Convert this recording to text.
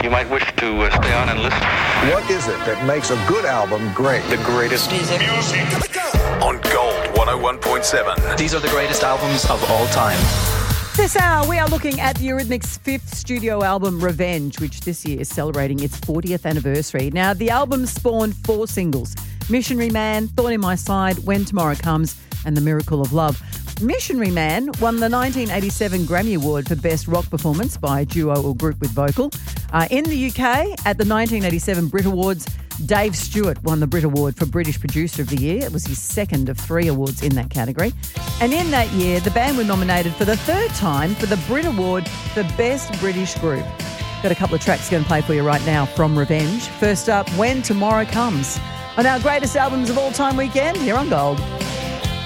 You might wish to stay on and listen. What is it that makes a good album great? The greatest music. On Gold 101.7. These are the greatest albums of all time. This hour, we are looking at the Eurythmics' fifth studio album, Revenge, which this year is celebrating its 40th anniversary. Now, the album spawned 4 singles: Missionary Man, Thorn in My Side, When Tomorrow Comes, and The Miracle of Love. Missionary Man won the 1987 Grammy Award for Best Rock Performance by a duo or group with vocal. In the UK, at the 1987 Brit Awards, Dave Stewart won the Brit Award for British Producer of the Year. It was his second of 3 awards in that category. And in that year, the band were nominated for the 3rd time for the Brit Award for Best British Group. Got a couple of tracks going to play for you right now from Revenge. First up, When Tomorrow Comes. On our greatest albums of all time weekend, here on Gold.